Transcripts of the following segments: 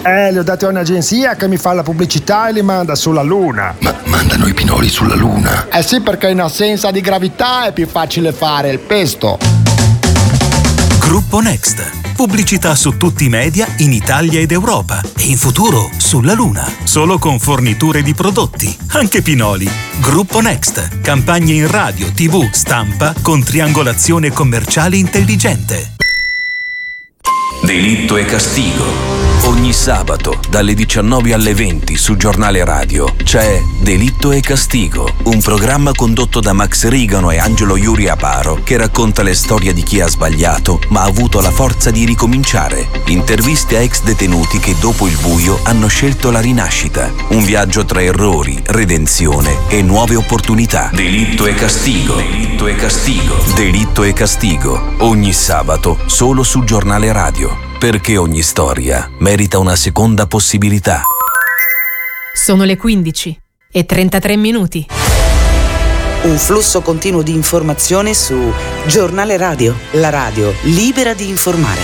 Li ho dati a un'agenzia che mi fa la pubblicità e li manda sulla Luna. Ma mandano i pinoli sulla Luna? Sì, perché in assenza di gravità è più facile fare il pesto. Gruppo Next. Pubblicità su tutti i media in Italia ed Europa e in futuro sulla Luna. Solo con forniture di prodotti, anche pinoli. Gruppo Next. Campagne in radio, TV, stampa con triangolazione commerciale intelligente. Delitto e castigo. Ogni sabato dalle 19 alle 20 su Giornale Radio c'è Delitto e Castigo, un programma condotto da Max Rigano e Angelo Iuri Aparo che racconta le storie di chi ha sbagliato ma ha avuto la forza di ricominciare. Interviste a ex detenuti che dopo il buio hanno scelto la rinascita. Un viaggio tra errori, redenzione e nuove opportunità. Delitto e Castigo. Delitto e Castigo. Delitto e Castigo. Ogni sabato solo su Giornale Radio. Perché ogni storia merita una seconda possibilità. Sono le 15:33. Un flusso continuo di informazione su Giornale Radio, la radio libera di informare.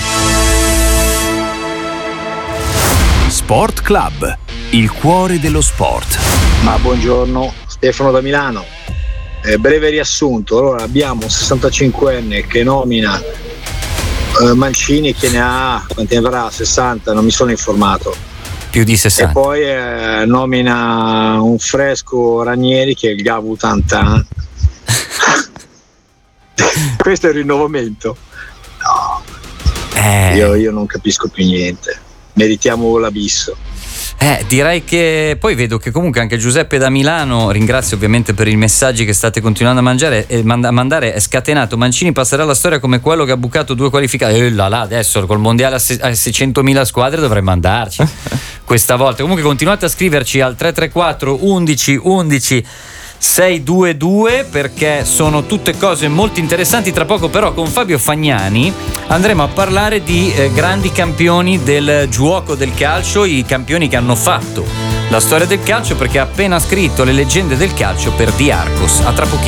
Sport Club, il cuore dello sport. Ma buongiorno, Stefano da Milano. Breve riassunto, allora abbiamo un 65enne che nomina Mancini, che ne ha, quanti ne avrà? 60, non mi sono informato. Più di 60. E poi nomina un fresco Ranieri che è il Gavu Tantan. Questo è il rinnovamento. No, io non capisco più niente. Meritiamo l'abisso. Direi che poi vedo che comunque anche Giuseppe da Milano, ringrazio ovviamente per i messaggi che state continuando a mandare, è scatenato. Mancini passerà alla storia come quello che ha bucato 2 qualificate. Là, adesso col mondiale a 600.000 squadre dovremmo andarci questa volta. Comunque continuate a scriverci al 334 11 11 622 perché sono tutte cose molto interessanti. Tra poco però con Fabio Fagnani andremo a parlare di grandi campioni del giuoco del calcio, i campioni che hanno fatto la storia del calcio, perché ha appena scritto Le leggende del calcio per The Argos. A tra pochissimo.